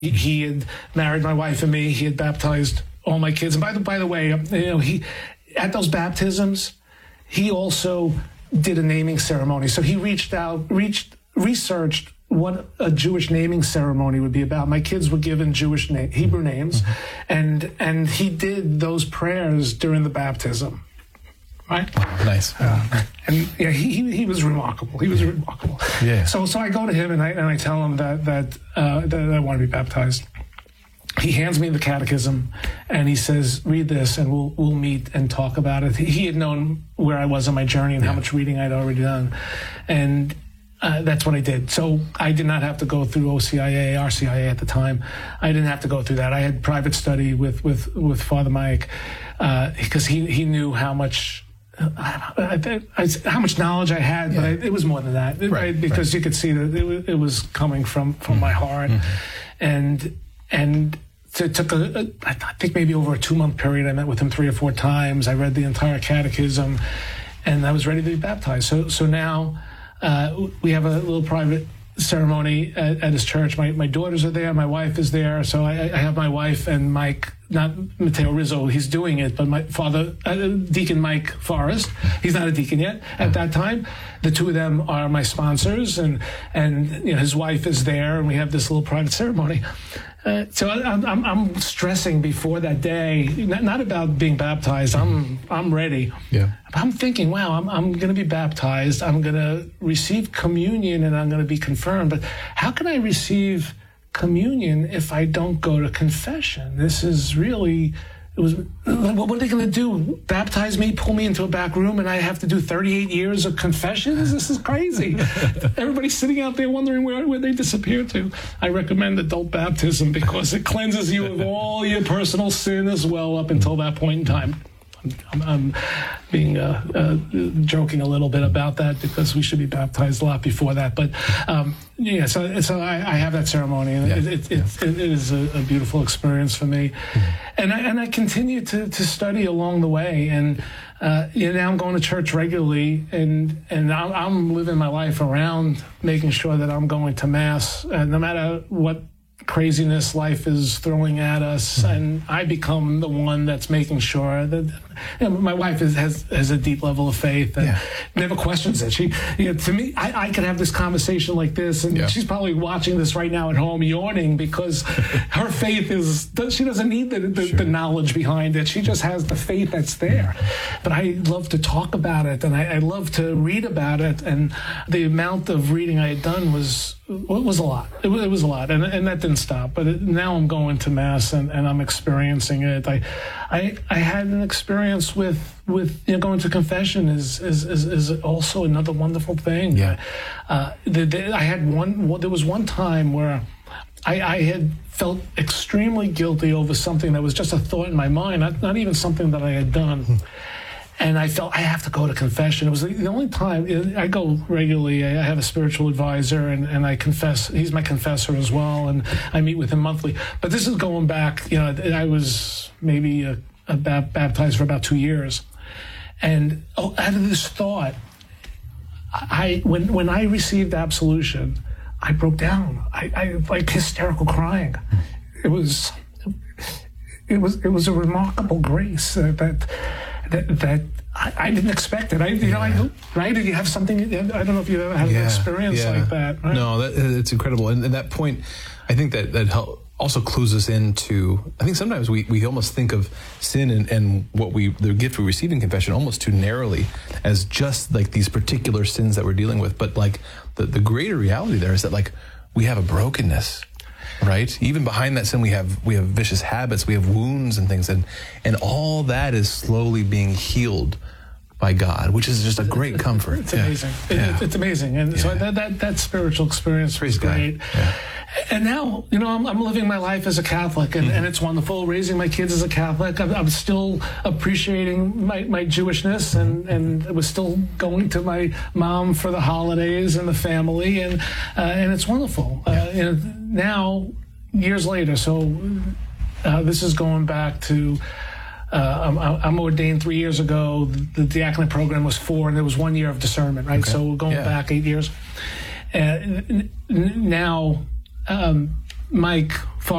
He had married my wife and me. He had baptized all my kids. And by the way, he at those baptisms, he also did a naming ceremony. So he researched what a Jewish naming ceremony would be about. My kids were given Jewish Hebrew names, and he did those prayers during the baptism. Right? Nice. And yeah, he was remarkable. He was remarkable. Yeah. So I go to him and I tell him that I want to be baptized. He hands me the catechism and he says, "Read this, and we'll meet and talk about it." He had known where I was on my journey and how much reading I'd already done, and that's what I did. So I did not have to go through OCIA, RCIA at the time. I didn't have to go through that. I had private study with Father Mike because he knew how much knowledge I had, but it was more than that, right? Because you could see that it was coming from my heart, and it took I think maybe over a 2-month period. I met with him 3 or 4 times. I read the entire catechism, and I was ready to be baptized. So now we have a little private ceremony at his church. My daughters are there. My wife is there. So I have my wife and Mike, not Matteo Rizzo, he's doing it, but my father, Deacon Mike Forrest, he's not a deacon yet at that time. The two of them are my sponsors, and his wife is there, and we have this little private ceremony. So I'm stressing before that day, not about being baptized. I'm ready. Yeah. I'm thinking, wow, I'm going to be baptized. I'm going to receive communion, and I'm going to be confirmed. But how can I receive communion if I don't go to confession? This is really. What are they going to do? Baptize me, pull me into a back room, and I have to do 38 years of confessions? This is crazy. Everybody's sitting out there wondering where they disappeared to. I recommend adult baptism because it cleanses you of all your personal sin as well up until that point in time. I'm being joking a little bit about that because we should be baptized a lot before that. But so I have that ceremony, and it is a beautiful experience for me. And I continue to study along the way, and now I'm going to church regularly, and I'm living my life around making sure that I'm going to Mass, no matter what craziness life is throwing at us, and I become the one that's making sure that my wife has a deep level of faith and never questions it. She, to me, I could have this conversation like this, and she's probably watching this right now at home, yawning because her faith she doesn't need the knowledge behind it. She just has the faith that's there. But I love to talk about it, and I love to read about it, and the amount of reading I had done was a lot. It was a lot, and that didn't stop. But now I'm going to Mass, and I'm experiencing it. I had an experience with going to confession is also another wonderful thing. Yeah. There was one time where I had felt extremely guilty over something that was just a thought in my mind, not even something that I had done. And I felt I have to go to confession. It was the only time I go regularly. I have a spiritual advisor, and I confess. He's my confessor as well, and I meet with him monthly. But this is going back. I was maybe baptized for about 2 years, and out of this thought, when I received absolution, I broke down. I like hysterical crying. It was a remarkable grace that I didn't expect it. Right? Did you have something? I don't know if you've ever had an experience like that. Right? No, it's incredible. And at that point, I think that also clues us into. I think sometimes we almost think of sin and the gift we receive in confession almost too narrowly as just like these particular sins that we're dealing with. But like the greater reality there is that like we have a brokenness. Right? Even behind that sin, we have vicious habits, we have wounds and things, and all that is slowly being healed by God, which is just a great comfort. It's amazing. It's amazing, and so that spiritual experience was great. Yeah. And now, I'm living my life as a Catholic, and it's wonderful. Raising my kids as a Catholic, I'm still appreciating my Jewishness, and I was still going to my mom for the holidays and the family, and it's wonderful. Now, years later, so this is going back to. I'm ordained 3 years ago. The diaconate program was 4, and there was 1 year of discernment, right? Okay. So we're going back 8 years. Now, Mike